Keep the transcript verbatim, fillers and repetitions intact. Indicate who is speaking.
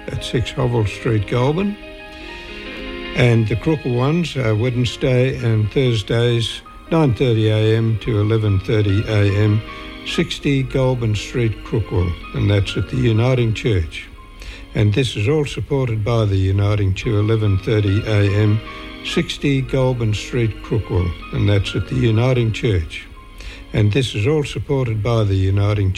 Speaker 1: at six Hovell Street, Goulburn. And the Crookwell ones are Wednesday and Thursdays, nine thirty a m to eleven thirty a m, sixty Goulburn Street, Crookwell, and that's at the Uniting Church. And this is all supported by the Uniting Church, eleven thirty a m, sixty Goulburn Street, Crookwell, and that's at the Uniting Church. And this is all supported by the Uniting Church.